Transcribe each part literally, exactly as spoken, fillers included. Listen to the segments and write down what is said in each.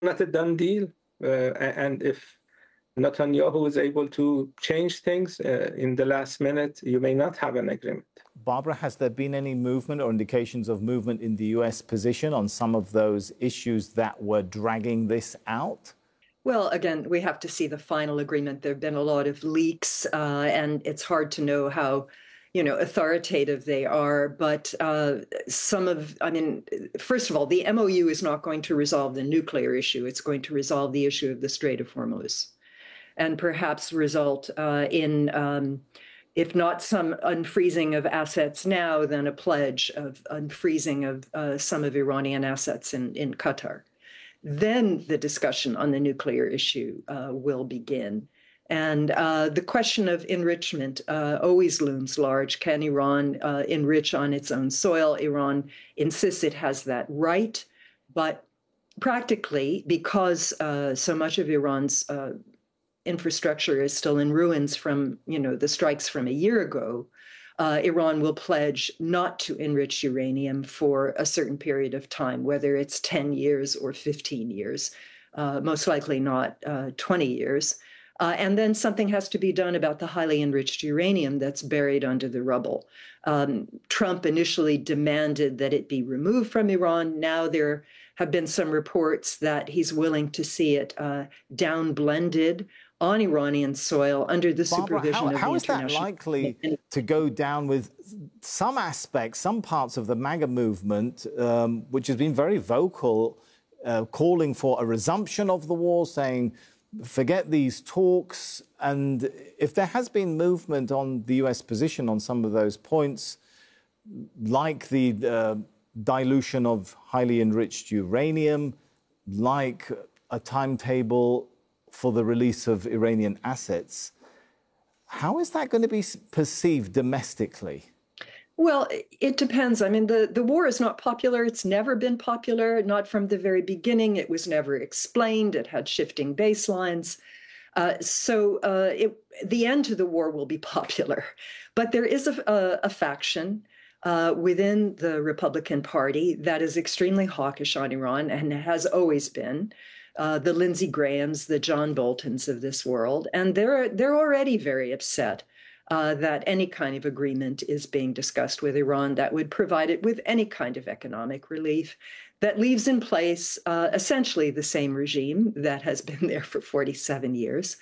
not a done deal. Uh, and if Netanyahu is able to change things uh, in the last minute, you may not have an agreement. Barbara, has there been any movement or indications of movement in the U S position on some of those issues that were dragging this out? Well, again, we have to see the final agreement. There have been a lot of leaks, uh, and it's hard to know how, you know, authoritative they are. But uh, some of, I mean, first of all, the M O U is not going to resolve the nuclear issue. It's going to resolve the issue of the Strait of Hormuz, and perhaps result uh, in, um, if not some unfreezing of assets now, then a pledge of unfreezing of uh, some of Iranian assets in, in Qatar. Then the discussion on the nuclear issue uh, will begin. And uh, the question of enrichment uh, always looms large. Can Iran uh, enrich on its own soil? Iran insists it has that right. But practically, because uh, so much of Iran's uh, infrastructure is still in ruins from, you know, the strikes from a year ago, Uh, Iran will pledge not to enrich uranium for a certain period of time, whether it's ten years or fifteen years, uh, most likely not uh, twenty years. Uh, and then something has to be done about the highly enriched uranium that's buried under the rubble. Um, Trump initially demanded that it be removed from Iran. Now there have been some reports that he's willing to see it uh, down blended on Iranian soil under the Barbara, supervision how, of how the is that international... likely to go down with some aspects, some parts of the MAGA movement, um, which has been very vocal, uh, calling for a resumption of the war, saying, forget these talks. And if there has been movement on the U S position on some of those points, like the uh, dilution of highly enriched uranium, like a timetable for the release of Iranian assets, how is that going to be perceived domestically? Well, it depends. I mean, the, the war is not popular. It's never been popular, not from the very beginning. It was never explained. It had shifting baselines. Uh, so uh, it, the end to the war will be popular. But there is a, a, a faction uh, within the Republican Party that is extremely hawkish on Iran and has always been. Uh, the Lindsey Grahams, the John Boltons of this world, and they're they're already very upset uh, that any kind of agreement is being discussed with Iran that would provide it with any kind of economic relief that leaves in place uh, essentially the same regime that has been there for forty-seven years.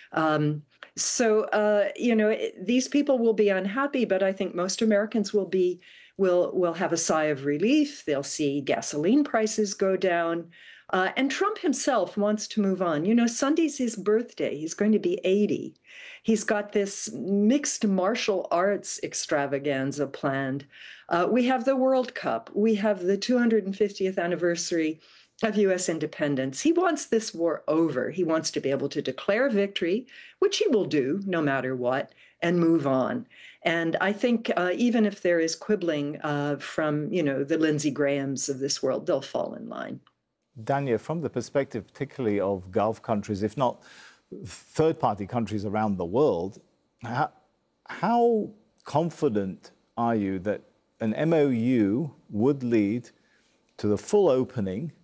Um, so uh, you know, these people will be unhappy, but I think most Americans will be will will have a sigh of relief. They'll see gasoline prices go down. Uh, and Trump himself wants to move on. You know, Sunday's his birthday. He's going to be eighty. He's got this mixed martial arts extravaganza planned. Uh, we have the World Cup. We have the two hundred fiftieth anniversary of U S independence. He wants this war over. He wants to be able to declare victory, which he will do no matter what, and move on. And I think uh, even if there is quibbling uh, from, you know, the Lindsey Grahams of this world, they'll fall in line. Dania, from the perspective particularly of Gulf countries, if not third-party countries around the world, how, how confident are you that an M O U would lead to the full opening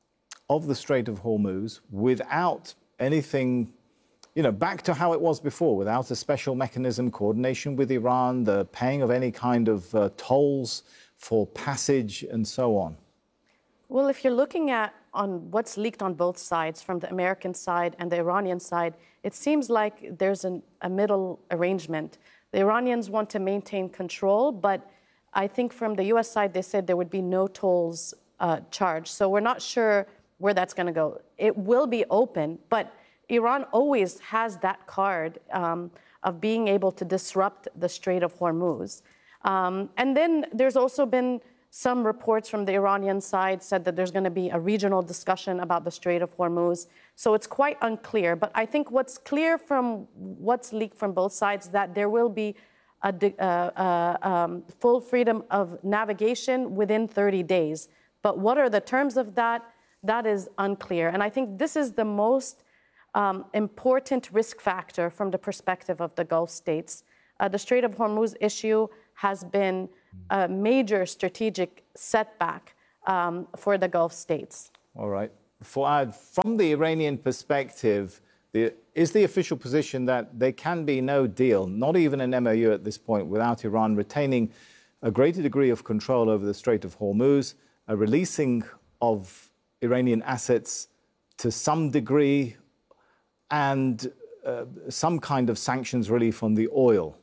of the Strait of Hormuz without anything, you know, back to how it was before, without a special mechanism, coordination with Iran, the paying of any kind of uh, tolls for passage and so on? Well, if you're looking at on what's leaked on both sides, from the American side and the Iranian side, it seems like there's an, a middle arrangement. The Iranians want to maintain control, but I think from the U S side, they said there would be no tolls uh, charged. So we're not sure where that's going to go. It will be open, but Iran always has that card um, of being able to disrupt the Strait of Hormuz. Um, and then there's also been some reports from the Iranian side said that there's going to be a regional discussion about the Strait of Hormuz. So it's quite unclear. But I think what's clear from what's leaked from both sides that there will be a uh, uh, um, full freedom of navigation within thirty days. But what are the terms of that? That is unclear. And I think this is the most um, important risk factor from the perspective of the Gulf states. Uh, the Strait of Hormuz issue has been a major strategic setback um, for the Gulf states. All right. Fouad, from the Iranian perspective, the, is the official position that there can be no deal, not even an M O U at this point, without Iran retaining a greater degree of control over the Strait of Hormuz, a releasing of Iranian assets to some degree, and uh, some kind of sanctions relief on the oil?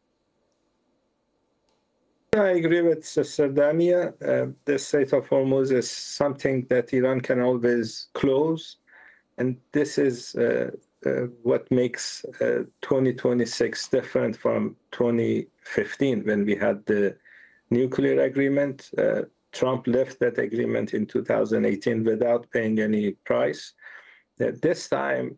I agree with Sister Damia. Uh, the Strait of Hormuz is something that Iran can always close. And this is uh, uh, what makes uh, twenty twenty-six different from twenty fifteen, when we had the nuclear agreement. Uh, Trump left that agreement in two thousand eighteen without paying any price. Uh, this time,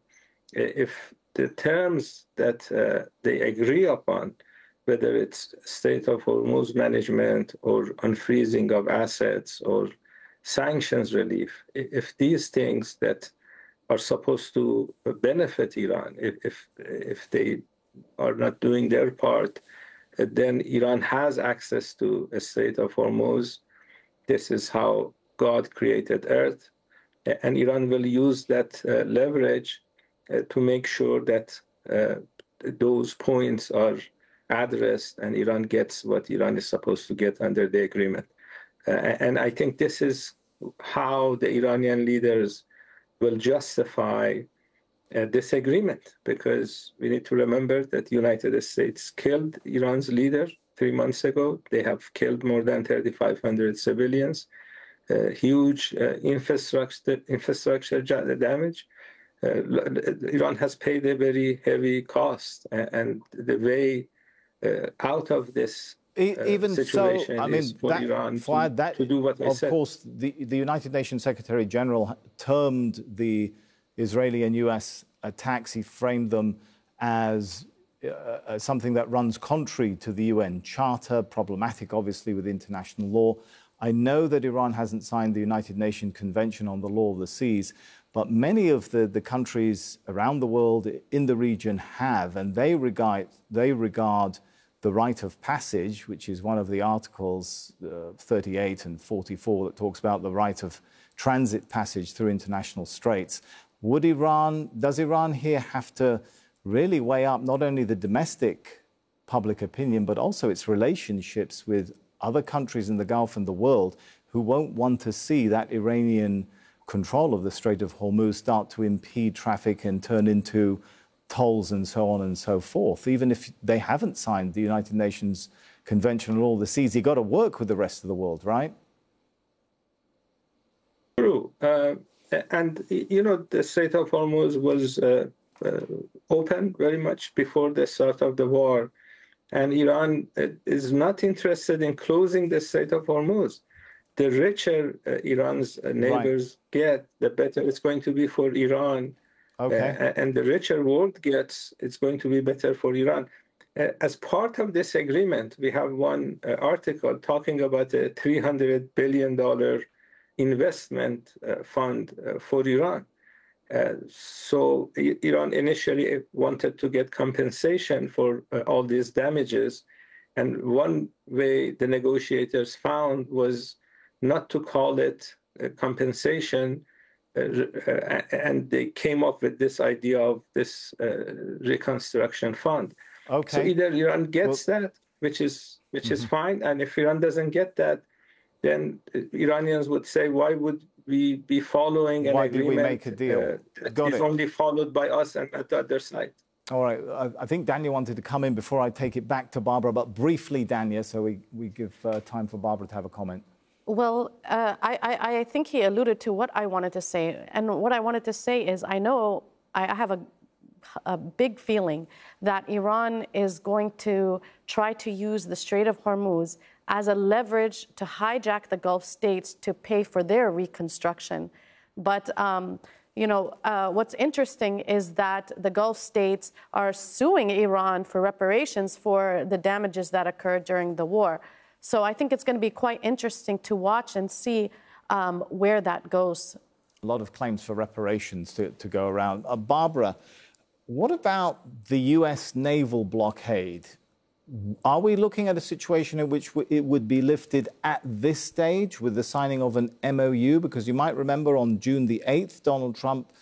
if the terms that uh, they agree upon, whether it's Strait of Hormuz management or unfreezing of assets or sanctions relief, if these things that are supposed to benefit Iran, if if, if they are not doing their part, then Iran has access to a Strait of Hormuz. This is how God created Earth, and Iran will use that uh, leverage uh, to make sure that uh, those points are addressed and Iran gets what Iran is supposed to get under the agreement. Uh, and I think this is how the Iranian leaders will justify uh, this agreement, because we need to remember that the United States killed Iran's leader three months ago. They have killed more than thirty-five hundred civilians, uh, huge uh, infrastructure, infrastructure damage. Uh, Iran has paid a very heavy cost, and the way uh, out of this uh, even situation so, I mean, is for that, Iran Fouad, to, that, to do what they of said. Of course, the, the United Nations Secretary General termed the Israeli and U S attacks, he framed them as uh, something that runs contrary to the U N Charter, problematic, obviously, with international law. I know that Iran hasn't signed the United Nations Convention on the Law of the Seas, but many of the, the countries around the world in the region have, and they regard, they regard the right of passage, which is one of the articles, uh, thirty-eight and forty-four, that talks about the right of transit passage through international straits. Would Iran, does Iran here have to really weigh up not only the domestic public opinion, but also its relationships with other countries in the Gulf and the world who won't want to see that Iranian control of the Strait of Hormuz start to impede traffic and turn into tolls and so on and so forth? Even if they haven't signed the United Nations Convention on All the Seas, you've got to work with the rest of the world, right? True. Uh, and, you know, the Strait of Hormuz was uh, uh, open very much before the start of the war. And Iran is not interested in closing the Strait of Hormuz. The richer uh, Iran's uh, neighbors right. get, the better it's going to be for Iran. Okay. Uh, and the richer world gets, it's going to be better for Iran. Uh, as part of this agreement, we have one uh, article talking about a three hundred billion dollars investment uh, fund uh, for Iran. Uh, so I- Iran initially wanted to get compensation for uh, all these damages. And one way the negotiators found was not to call it uh, compensation, uh, uh, and they came up with this idea of this uh, reconstruction fund. Okay. So either Iran gets well, that, which is which mm-hmm. is fine, and if Iran doesn't get that, then Iranians would say, why would we be following an why agreement did we make a deal? Uh, that Got is it. only followed by us and at the other side? All right. I, I think Dania wanted to come in before I take it back to Barbara, but briefly, Dania, so we, we give uh, time for Barbara to have a comment. Well, uh, I, I, I think he alluded to what I wanted to say. And what I wanted to say is I know I have a, a big feeling that Iran is going to try to use the Strait of Hormuz as a leverage to hijack the Gulf states to pay for their reconstruction. But, um, you know, uh, what's interesting is that the Gulf states are suing Iran for reparations for the damages that occurred during the war. So I think it's going to be quite interesting to watch and see um, where that goes. A lot of claims for reparations to, to go around. Uh, Barbara, what about the U S naval blockade? Are we looking at a situation in which it would be lifted at this stage with the signing of an M O U? Because you might remember on June the eighth, Donald Trump